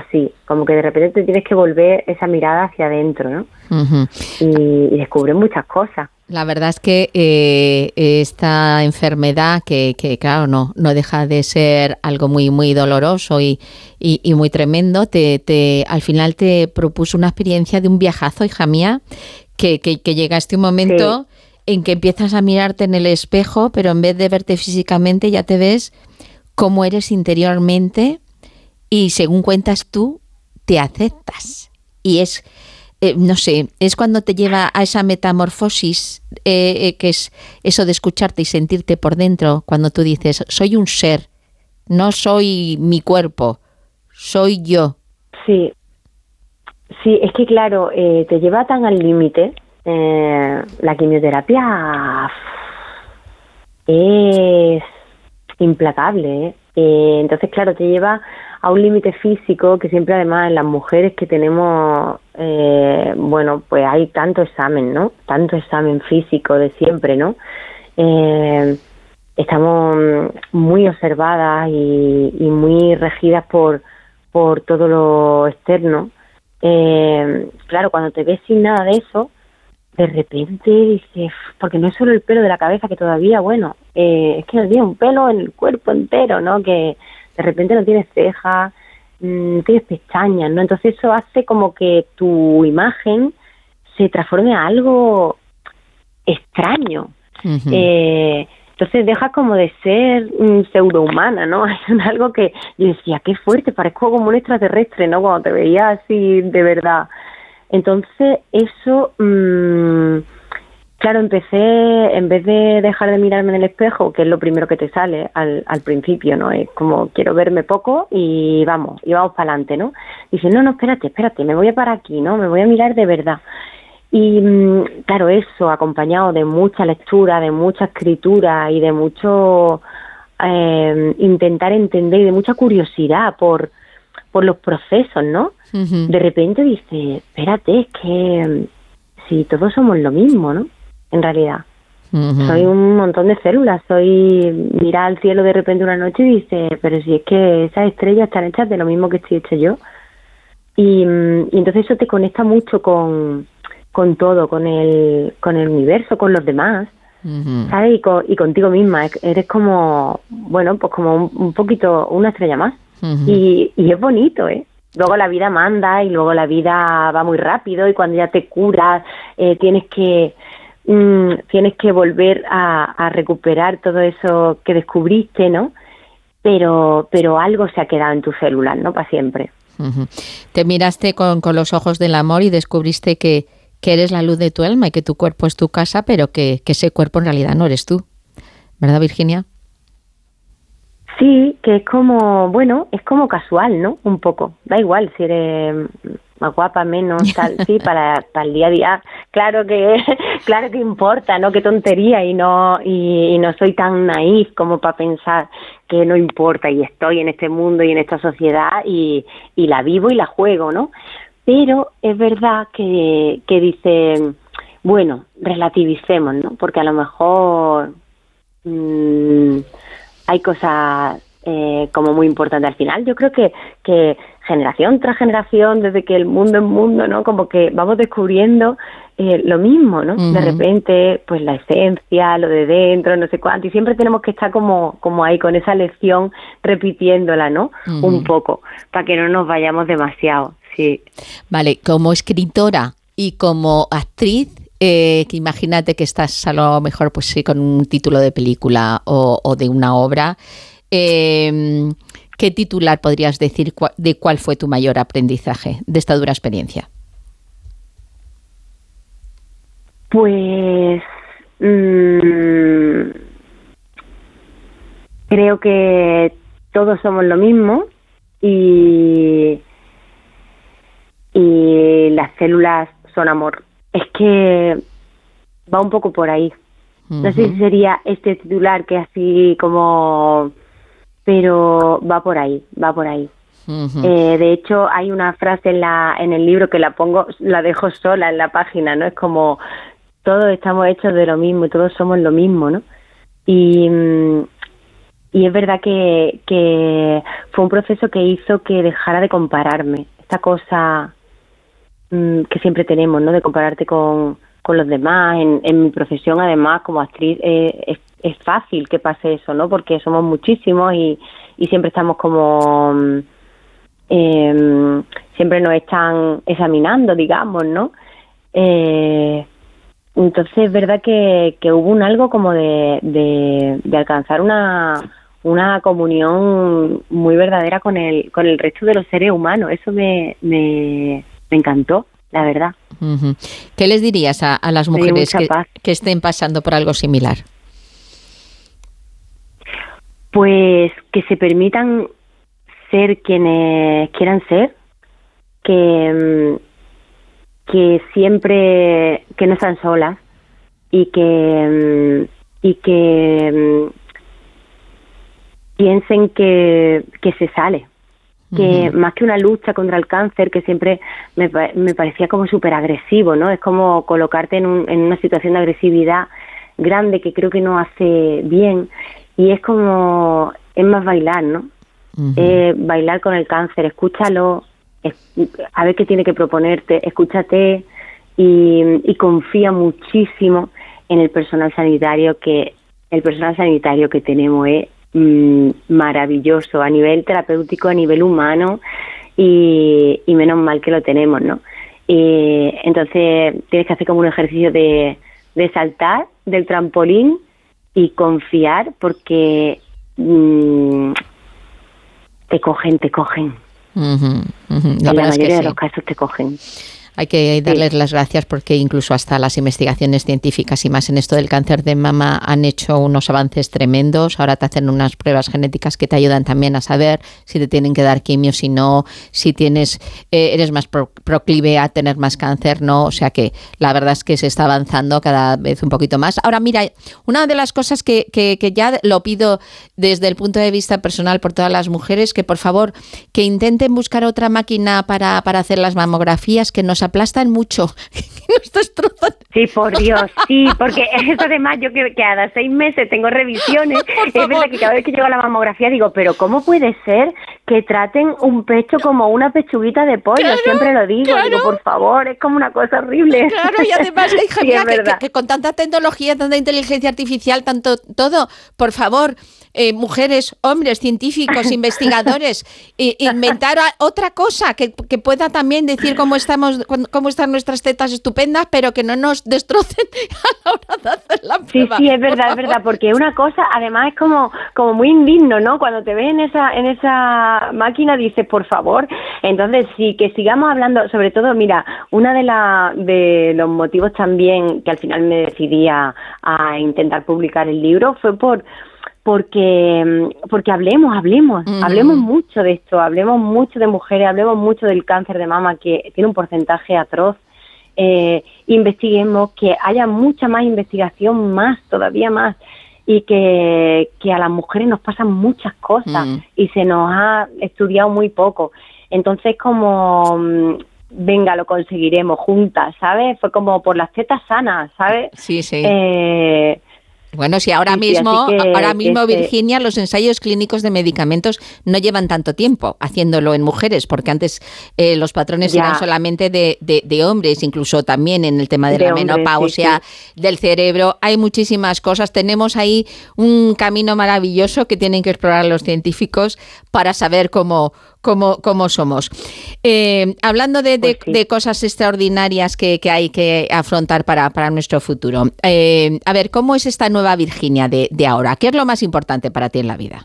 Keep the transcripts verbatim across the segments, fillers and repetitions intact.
así, como que de repente te tienes que volver esa mirada hacia adentro, ¿no? Uh-huh. Y, y descubres muchas cosas. La verdad es que eh, esta enfermedad, que, que claro, no, no deja de ser algo muy, muy doloroso y, y, y muy tremendo, te, te, al final te propuso una experiencia de un viajazo, hija mía, que, que, que llegaste un momento sí. en que empiezas a mirarte en el espejo, pero en vez de verte físicamente ya te ves cómo eres interiormente y según cuentas tú, te aceptas. Y es... Eh, no sé, es cuando te lleva a esa metamorfosis, eh, eh, que es eso de escucharte y sentirte por dentro, cuando tú dices, soy un ser, no soy mi cuerpo, soy yo. Sí, sí, es que claro, eh, te lleva tan al límite, eh, la quimioterapia es implacable, ¿eh? Eh, entonces, claro, te lleva a un límite físico que siempre, además, en las mujeres que tenemos, eh, bueno, pues hay tanto examen, ¿no? Tanto examen físico de siempre, ¿no? Eh, estamos muy observadas y, y muy regidas por, por todo lo externo. Eh, claro, cuando te ves sin nada de eso, de repente dices, porque no es solo el pelo de la cabeza, que todavía, bueno, eh, es que no tiene un pelo en el cuerpo entero, ¿no? Que de repente no tienes cejas, mmm, tienes pestañas, ¿no? Entonces eso hace como que tu imagen se transforme a algo extraño. Uh-huh. Eh, entonces dejas como de ser um, pseudohumana, ¿no? Es algo que yo decía, qué fuerte, parezco como un extraterrestre, ¿no? Cuando te veía así de verdad. Entonces, eso, mmm, claro, empecé, en vez de dejar de mirarme en el espejo, que es lo primero que te sale al, al principio, ¿no? Es como, quiero verme poco y vamos, y vamos para adelante, ¿no? Dice, no, no, espérate, espérate, me voy a parar aquí, ¿no? Me voy a mirar de verdad. Y, mmm, claro, eso, acompañado de mucha lectura, de mucha escritura y de mucho eh, intentar entender y de mucha curiosidad por... por los procesos, ¿no? Uh-huh. De repente dice, espérate, es que si todos somos lo mismo, ¿no? En realidad. Uh-huh. Soy un montón de células, soy... Mira al cielo de repente una noche y dice, pero si es que esas estrellas están hechas de lo mismo que estoy hecha yo. Y, y entonces eso te conecta mucho con, con todo, con el, con el universo, con los demás, uh-huh. ¿sabes? Y, con, y contigo misma. Eres como, bueno, pues como un, un poquito una estrella más. Uh-huh. Y, y es bonito, ¿eh? Luego la vida manda y luego la vida va muy rápido y cuando ya te curas eh, tienes que mmm, tienes que volver a, a recuperar todo eso que descubriste, ¿no? Pero pero algo se ha quedado en tus células, ¿no? Para siempre. Uh-huh. Te miraste con, con los ojos del amor y descubriste que, que eres la luz de tu alma y que tu cuerpo es tu casa, pero que, que ese cuerpo en realidad no eres tú. ¿Verdad, Virginia? Sí, que es como, bueno, es como casual, ¿no? Un poco. Da igual si eres más guapa, menos, tal. Sí, para, para el día a día, claro que claro que importa, ¿no? Qué tontería y no y, y no soy tan naif como para pensar que no importa y estoy en este mundo y en esta sociedad y, y la vivo y la juego, ¿no? Pero es verdad que, que dicen, bueno, relativicemos, ¿no? Porque a lo mejor... Mmm, hay cosas eh, como muy importantes al final. Yo creo que, que generación tras generación, desde que el mundo es mundo, ¿no? Como que vamos descubriendo eh, lo mismo, ¿no? Uh-huh. De repente, pues la esencia, lo de dentro, no sé cuánto, y siempre tenemos que estar como, como ahí con esa lección repitiéndola, ¿no? Uh-huh. Un poco, para que no nos vayamos demasiado, sí. Vale, como escritora y como actriz, Eh, que imagínate que estás a lo mejor pues sí con un título de película o, o de una obra. Eh, ¿Qué titular podrías decir cua- de cuál fue tu mayor aprendizaje de esta dura experiencia? Pues mmm, creo que todos somos lo mismo y, y las células son amor. Es que va un poco por ahí. Uh-huh. No sé si sería este titular que así como... Pero va por ahí, va por ahí. Uh-huh. Eh, de hecho, hay una frase en la en el libro que la pongo, la dejo sola en la página, ¿no? Es como, todos estamos hechos de lo mismo y todos somos lo mismo, ¿no? Y, y es verdad que, que fue un proceso que hizo que dejara de compararme. Esta cosa mmm, que siempre tenemos, ¿no? De compararte con, con los demás. En, en mi profesión, además, como actriz, eh, es, es fácil que pase eso, ¿no? Porque somos muchísimos y, y siempre estamos como... Eh, siempre nos están examinando, digamos, ¿no? Eh, entonces es verdad que, que hubo un algo como de, de, de alcanzar una... una comunión muy verdadera con el con el resto de los seres humanos. Eso me, me, me encantó, la verdad. Uh-huh. ¿Qué les dirías a, a las mujeres que, que estén pasando por algo similar? Pues que se permitan ser quienes quieran ser, que, que siempre, que no están solas y que, y que piensen que, que se sale, que uh-huh. más que una lucha contra el cáncer, que siempre me, me parecía como súper agresivo, ¿no? Es como colocarte en, un, en una situación de agresividad grande que creo que no hace bien, y es como, es más bailar, ¿no? Uh-huh. Eh, bailar con el cáncer, escúchalo, es, a ver qué tiene que proponerte, escúchate y, y confía muchísimo en el personal sanitario, que el personal sanitario que tenemos es maravilloso a nivel terapéutico, a nivel humano, y, y menos mal que lo tenemos, ¿no? Y entonces tienes que hacer como un ejercicio de, de saltar del trampolín y confiar, porque mmm, te cogen, te cogen. Uh-huh, uh-huh. La en la mayoría es que de sí. los casos te cogen. Hay que darles sí. las gracias, porque incluso hasta las investigaciones científicas y más en esto del cáncer de mama han hecho unos avances tremendos. Ahora te hacen unas pruebas genéticas que te ayudan también a saber si te tienen que dar quimio, si no, si tienes eh, eres más pro, proclive a tener más cáncer, no. O sea que la verdad es que se está avanzando cada vez un poquito más. Ahora mira, una de las cosas que, que, que ya lo pido desde el punto de vista personal por todas las mujeres, que por favor que intenten buscar otra máquina para, para hacer las mamografías, que nos aplastan mucho, que nos destrozan. Sí, por Dios, sí, porque eso además yo que cada seis meses tengo revisiones, es verdad que cada vez que llego a la mamografía digo, pero ¿cómo puede ser que traten un pecho como una pechuguita de pollo? Claro, siempre lo digo, claro. digo, por favor, es como una cosa horrible. Claro, y además, hija mía, sí, que, que, que con tanta tecnología, tanta inteligencia artificial, tanto todo, por favor, eh, mujeres, hombres, científicos, investigadores, eh, inventar otra cosa que, que pueda también decir cómo estamos, cómo están nuestras tetas estupendas, pero que no nos destrocen a la hora de hacer la prueba. Sí, sí, es verdad, es verdad, porque una cosa, además, es como, como muy indigno, ¿no? Cuando te ves en esa, en esa máquina dices, por favor. Entonces, sí, que sigamos hablando, sobre todo, mira, una de, la, de los motivos también que al final me decidí a, a intentar publicar el libro fue por porque porque hablemos, hablemos, uh-huh. hablemos mucho de esto, hablemos mucho de mujeres, hablemos mucho del cáncer de mama, que tiene un porcentaje atroz. Eh, investiguemos, que haya mucha más investigación, más, todavía más, y que, que a las mujeres nos pasan muchas cosas uh-huh. y se nos ha estudiado muy poco. Entonces, como... venga, lo conseguiremos juntas, ¿sabes? Fue como por las tetas sanas, ¿sabes? Sí, sí. Eh, Bueno, si ahora sí, mismo, sí, que, ahora mismo que Virginia, se... los ensayos clínicos de medicamentos no llevan tanto tiempo haciéndolo en mujeres, porque antes eh, los patrones ya. eran solamente de, de, de hombres, incluso también en el tema de, de la hombres, menopausia, sí, sí. del cerebro. Hay muchísimas cosas. Tenemos ahí un camino maravilloso que tienen que explorar los científicos para saber cómo, cómo, cómo somos. Eh, hablando de, de, pues sí. de cosas extraordinarias que, que hay que afrontar para, para nuestro futuro. Eh, a ver, ¿cómo es esta nueva nueva Virginia de, de ahora? ¿Qué es lo más importante para ti en la vida?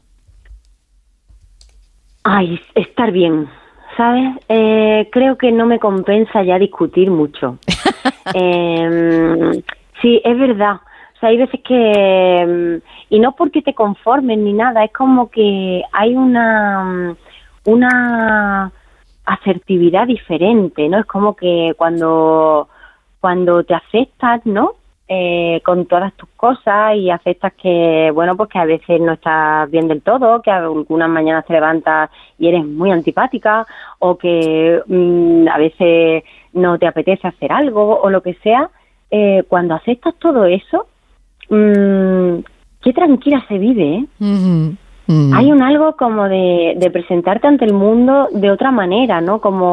Ay, estar bien, ¿sabes? Eh, creo que no me compensa ya discutir mucho. eh, sí, es verdad. O sea, hay veces que... Y no porque te conformes ni nada, es como que hay una... una asertividad diferente, ¿no? Es como que cuando, cuando te aceptas, ¿no? Eh, con todas tus cosas y aceptas que, bueno, pues que a veces no estás bien del todo, que algunas mañanas te levantas y eres muy antipática, o que mmm, a veces no te apetece hacer algo o lo que sea. Eh, cuando aceptas todo eso, mmm, qué tranquila se vive, ¿eh? Mm-hmm. Mm. Hay un algo como de, de presentarte ante el mundo de otra manera, ¿no? Como